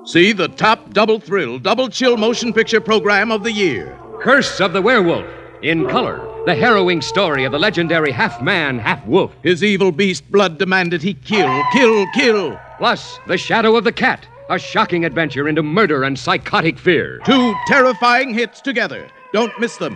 See the top double-thrill, double-chill motion picture program of the year. Curse of the Werewolf. In color, the harrowing story of the legendary half-man, half-wolf. His evil beast blood demanded he kill. Plus, The Shadow of the Cat, a shocking adventure into murder and psychotic fear. 2 terrifying hits together. Don't miss them.